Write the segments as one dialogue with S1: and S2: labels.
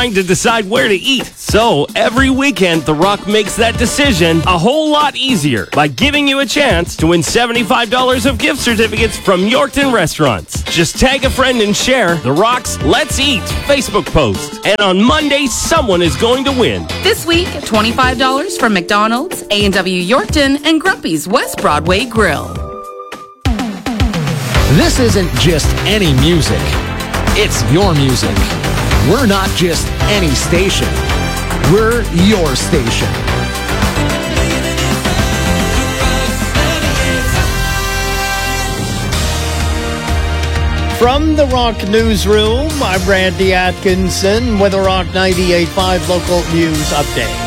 S1: to decide where to eat. So every weekend, The Rock makes that decision a whole lot easier by giving you a chance to win $75 of gift certificates from Yorkton Restaurants. Just tag a friend and share The Rock's Let's Eat Facebook post. And on Monday, someone is going to win.
S2: This week, $25 from McDonald's, A&W Yorkton, and Grumpy's West Broadway Grill.
S3: This isn't just any music. It's your music. We're not just any station. We're your station.
S4: From the Rock Newsroom, I'm Randy Atkinson with a Rock 98.5 local news update.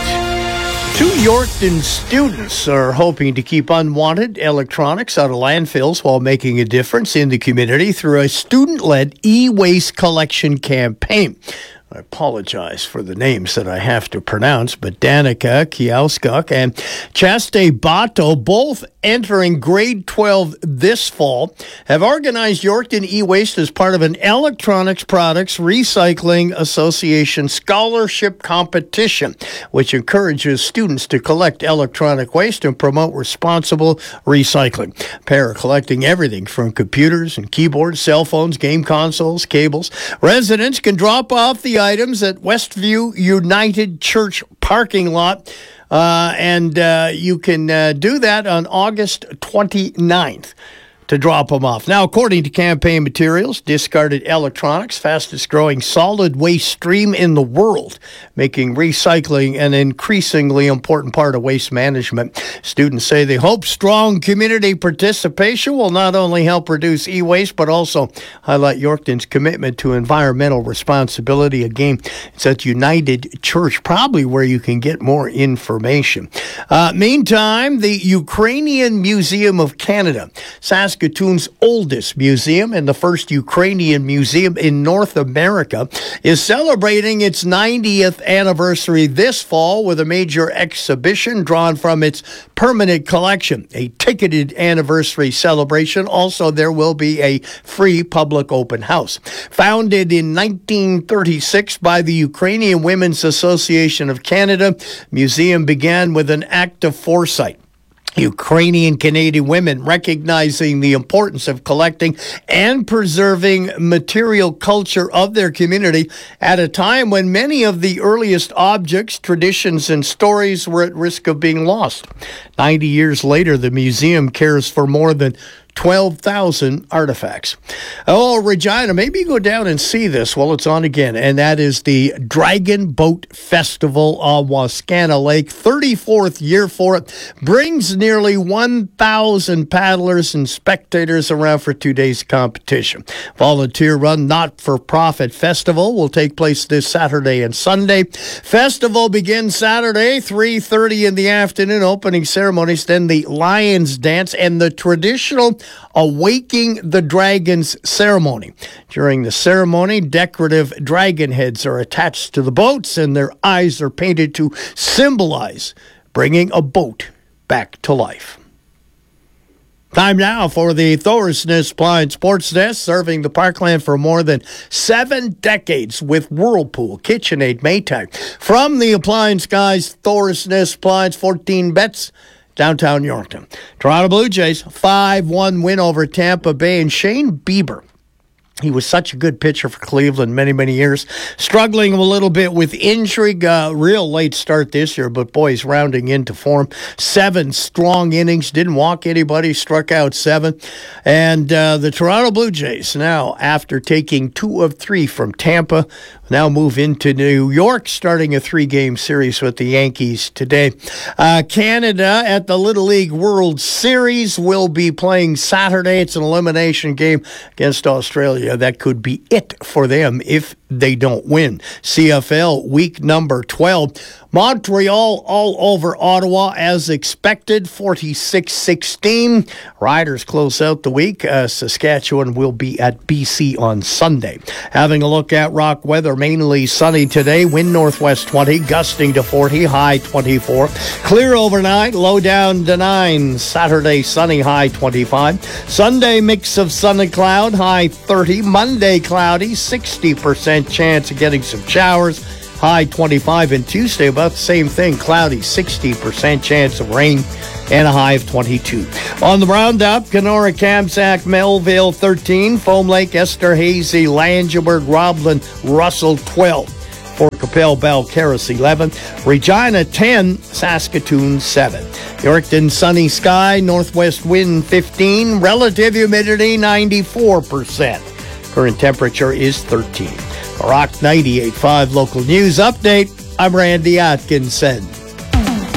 S4: 2 Yorkton students are hoping to keep unwanted electronics out of landfills while making a difference in the community through a student-led e-waste collection campaign. I apologize for the names that I have to pronounce, but Danica Kiauskuk and Chaste Bato, both entering grade 12 this fall, have organized Yorkton e-waste as part of an Electronics Products Recycling Association scholarship competition, which encourages students to collect electronic waste and promote responsible recycling. Pair are collecting everything from computers and keyboards, cell phones, game consoles, cables. Residents can drop off the items at Westview United Church parking lot, and you can do that on August 29th to drop them off. Now, according to campaign materials, discarded electronics, fastest growing solid waste stream in the world, making recycling an increasingly important part of waste management. Students say they hope strong community participation will not only help reduce e-waste, but also highlight Yorkton's commitment to environmental responsibility. Again, it's at United Church, probably where you can get more information. Meantime, the Ukrainian Museum of Canada, Saskatoon's oldest museum and the first Ukrainian museum in North America, is celebrating its 90th anniversary this fall with a major exhibition drawn from its permanent collection, a ticketed anniversary celebration. Also, there will be a free public open house. Founded in 1936 by the Ukrainian Women's Association of Canada, museum began with an act of foresight. Ukrainian Canadian women recognizing the importance of collecting and preserving material culture of their community at a time when many of the earliest objects, traditions, and stories were at risk of being lost. 90 years later, the museum cares for more than 12,000 artifacts. Oh, Regina, maybe you go down and see this while it's on again, and that is the Dragon Boat Festival on Wascana Lake. 34th year for it. Brings nearly 1,000 paddlers and spectators around for 2 days competition. Volunteer-run, not-for-profit festival will take place this Saturday and Sunday. Festival begins Saturday, 3:30 in the afternoon, opening ceremonies, then the Lions Dance and the traditional Awaking the Dragons ceremony. During the ceremony, decorative dragon heads are attached to the boats and their eyes are painted to symbolize bringing a boat back to life. Time now for the Thorsness Appliance Sports Desk, serving the Parkland for more than 7 decades with Whirlpool, KitchenAid, Maytag. From the Appliance Guys, Thorsness Appliance, 14 bets. Downtown Yorkton. Toronto Blue Jays, 5-1 win over Tampa Bay. And Shane Bieber, he was such a good pitcher for Cleveland many, many years. Struggling a little bit with injury. Real late start this year, but boy, he's rounding into form. 7 strong innings. Didn't walk anybody. Struck out 7. And the Toronto Blue Jays now, after taking 2 of 3 from Tampa, now move into New York, starting a 3-game series with the Yankees today. Canada at the Little League World Series will be playing Saturday. It's an elimination game against Australia. That could be it for them if they don't win. CFL week number 12. Montreal all over Ottawa as expected, 46-16. Riders close out the week. Saskatchewan will be at BC on Sunday. Having a look at rock weather, mainly sunny today. Wind northwest 20, gusting to 40, high 24. Clear overnight, low down to 9. Saturday, sunny, high 25. Sunday, mix of sun and cloud, high 30. Monday, cloudy, 60% chance of getting some showers. high 25. And Tuesday, about the same thing, cloudy, 60% chance of rain, and a high of 22. On the roundup, Kenora, Kamsack, Melville 13, Foam Lake, Esterhazy, Langeberg, Roblin, Russell 12. Fort Capel, Balcarres 11, Regina 10, Saskatoon 7. Yorkton, sunny sky, northwest wind 15, relative humidity 94%. Current temperature is 13. Rock 98.5 local news update. I'm Randy Atkinson.